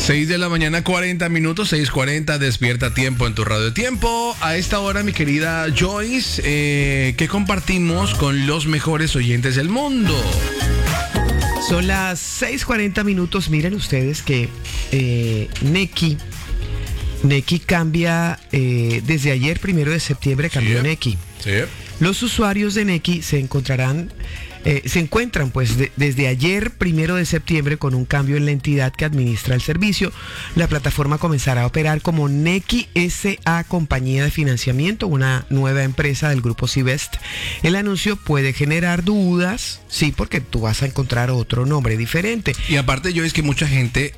6 de la mañana, 40 minutos, 6:40, despierta tiempo en tu radio tiempo. A esta hora, mi querida Joyce, ¿qué compartimos con los mejores oyentes del mundo? Son las 6:40 minutos. Miren ustedes que Nequi cambia, desde ayer, 1 de septiembre, cambió Nequi. Sí. Los usuarios de Nequi se encuentran pues desde ayer 1 de septiembre con un cambio en la entidad que administra el servicio. La plataforma comenzará a operar como Nequi S.A. Compañía de Financiamiento, una nueva empresa del grupo Civest. El anuncio puede generar dudas, sí, porque tú vas a encontrar otro nombre diferente. Y aparte, yo es que mucha gente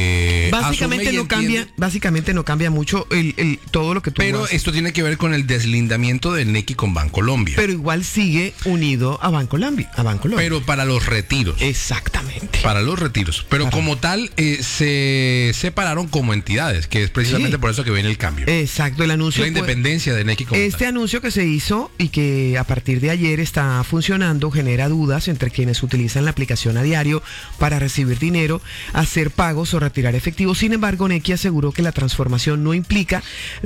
básicamente no cambia mucho todo lo que tú Pero esto tiene que ver con el deslindamiento de Nequi con Bancolombia. Pero igual sigue unido a Bancolombia. Pero para los retiros. Exactamente. Para los retiros. Pero como tal, se separaron como entidades, que es precisamente por eso que viene el cambio. Exacto, el anuncio. La independencia de Nequi como tal. Anuncio que se hizo y que a partir de ayer está funcionando genera dudas entre quienes utilizan la aplicación a diario para recibir dinero, hacer pagos o retirar efectivo. Sin embargo, Nequi aseguró que la transformación no implica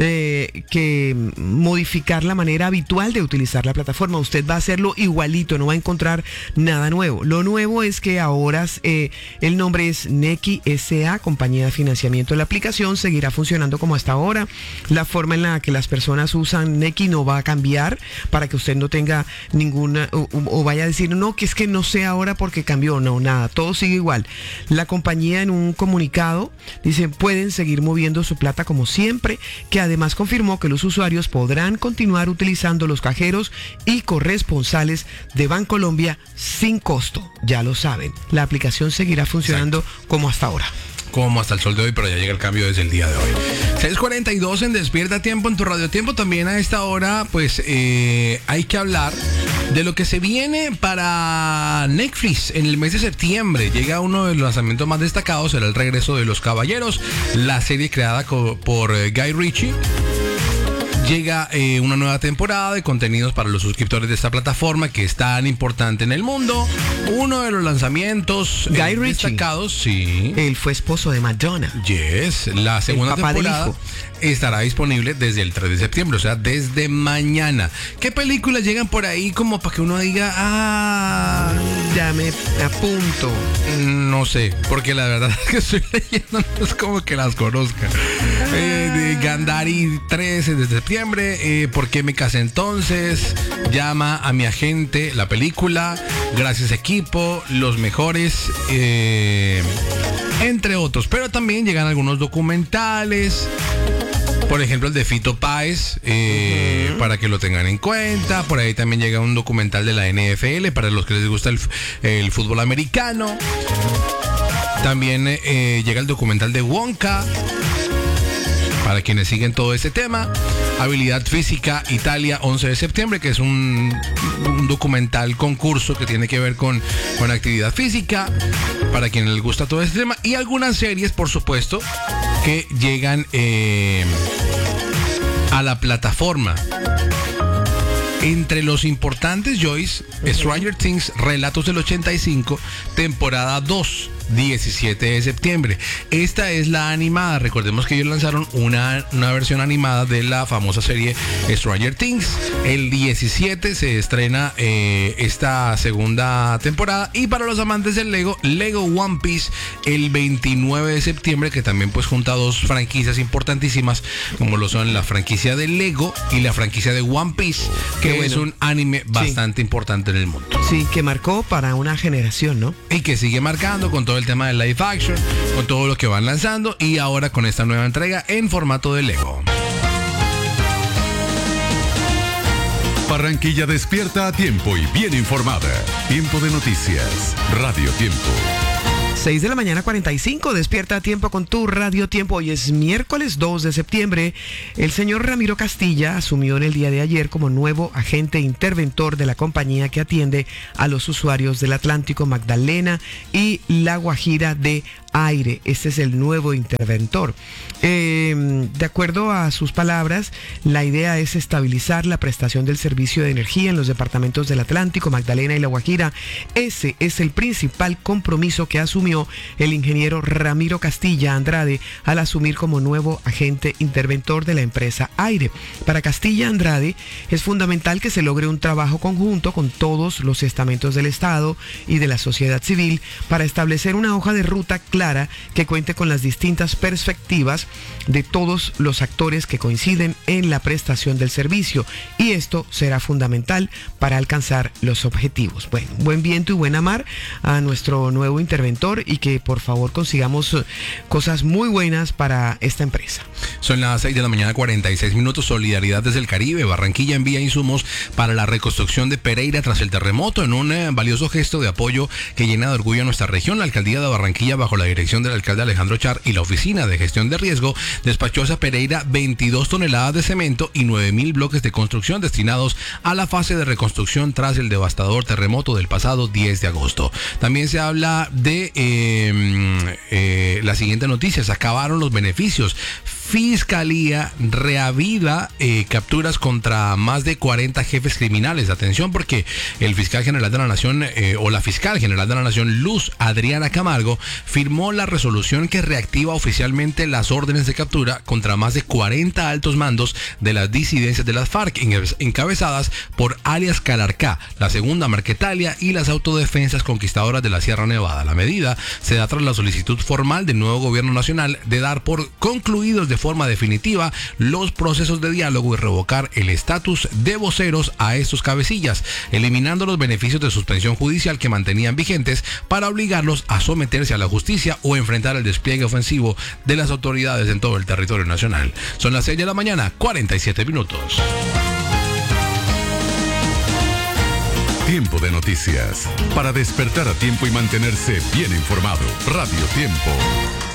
que modificar la manera habitual de utilizar la plataforma. Usted va a hacerlo igualito, no va a encontrar nada nuevo. Lo nuevo es que ahora el nombre es Nequi S.A., Compañía de Financiamiento. La aplicación seguirá funcionando como hasta ahora. La forma en la que las personas usan Nequi no va a cambiar para que usted no tenga ninguna o vaya a decir, no, que es que no sé ahora porque cambió. No, nada, todo sigue igual. La compañía en un comunicado dice, pueden seguir moviendo su plata como siempre, que además confirmó que los usuarios podrán continuar utilizando los cajeros y corresponsales de Bancolombia sin costo. Ya lo saben, la aplicación seguirá funcionando como hasta ahora. Como hasta el sol de hoy, pero ya llega el cambio desde el día de hoy. 6:42 en Despierta Tiempo, en tu radio tiempo. También a esta hora, pues, hay que hablar de lo que se viene para Netflix en el mes de septiembre. Llega uno de los lanzamientos más destacados, será el regreso de Los Caballeros, la serie creada por Guy Ritchie. Llega una nueva temporada de contenidos para los suscriptores de esta plataforma que es tan importante en el mundo. Uno de los lanzamientos Guy Ritchie, destacados, sí. Él fue esposo de Madonna. Yes, la segunda temporada estará disponible desde el 3 de septiembre, o sea, desde mañana. ¿Qué películas llegan por ahí como para que uno diga, ya me apunto? No sé, porque la verdad es que estoy leyendo, no es como que las conozca. Gandari 13 de septiembre, ¿Por qué me casé entonces? Llama a mi agente, la película, Gracias Equipo, Los Mejores, entre otros. Pero también llegan algunos documentales, por ejemplo el de Fito Páez, para que lo tengan en cuenta. Por ahí también llega un documental de la NFL para los que les gusta el fútbol americano. También llega el documental de Wonka, para quienes siguen todo ese tema. Habilidad Física Italia, 11 de septiembre, que es un documental concurso que tiene que ver con actividad física, para quienes les gusta todo ese tema. Y algunas series, por supuesto, que llegan a la plataforma. Entre los importantes, Joyce, Stranger Things, Relatos del 85, temporada 2, 17 de septiembre. Esta es la animada. Recordemos que ellos lanzaron una versión animada de la famosa serie Stranger Things. El 17 se estrena esta segunda temporada. Y para los amantes del Lego One Piece, el 29 de septiembre, que también pues junta dos franquicias importantísimas, como lo son la franquicia de Lego y la franquicia de One Piece, que es un anime bastante importante en el mundo. Sí, que marcó para una generación, ¿no? Y que sigue marcando con todo el tema de live action, con todo lo que van lanzando, y ahora con esta nueva entrega en formato de Lego. Barranquilla despierta a tiempo y bien informada. Tiempo de noticias. Radio Tiempo. 6 de la mañana, 45, despierta a tiempo con tu radio tiempo. Hoy es miércoles 2 de septiembre. El señor Ramiro Castilla asumió en el día de ayer como nuevo agente interventor de la compañía que atiende a los usuarios del Atlántico, Magdalena y La Guajira de Aire. Este es el nuevo interventor. De acuerdo a sus palabras, la idea es estabilizar la prestación del servicio de energía en los departamentos del Atlántico, Magdalena y La Guajira. Ese es el principal compromiso que asumió el ingeniero Ramiro Castilla Andrade al asumir como nuevo agente interventor de la empresa Aire. Para Castilla Andrade es fundamental que se logre un trabajo conjunto con todos los estamentos del Estado y de la sociedad civil para establecer una hoja de ruta clara que cuente con las distintas perspectivas de todos los actores que coinciden en la prestación del servicio, y esto será fundamental para alcanzar los objetivos. Bueno, buen viento y buena mar a nuestro nuevo interventor, y que por favor consigamos cosas muy buenas para esta empresa. Son las 6 de la mañana, 46 minutos. Solidaridad desde el Caribe. Barranquilla envía insumos para la reconstrucción de Pereira tras el terremoto, en un valioso gesto de apoyo que llena de orgullo a nuestra región. La alcaldía de Barranquilla, bajo la dirección del alcalde Alejandro Char y la oficina de gestión de riesgo, despachó a Pereira 22 toneladas de cemento y 9.000 bloques de construcción destinados a la fase de reconstrucción tras el devastador terremoto del pasado 10 de agosto. También se habla de la siguiente noticia: se acabaron los beneficios. Fiscalía reaviva capturas contra más de 40 jefes criminales. Atención, porque el fiscal general de la Nación, o la fiscal general de la Nación, Luz Adriana Camargo, firmó la resolución que reactiva oficialmente las órdenes de captura contra más de 40 altos mandos de las disidencias de las FARC, encabezadas por alias Calarcá, la Segunda Marquetalia y las Autodefensas Conquistadoras de la Sierra Nevada. La medida se da tras la solicitud formal del nuevo gobierno nacional de dar por concluidos de forma definitiva los procesos de diálogo y revocar el estatus de voceros a estos cabecillas, eliminando los beneficios de suspensión judicial que mantenían vigentes para obligarlos a someterse a la justicia o enfrentar el despliegue ofensivo de las autoridades en todo el territorio nacional. Son las 6 de la mañana, 47 minutos. Tiempo de noticias. Para despertar a tiempo y mantenerse bien informado. Radio Tiempo.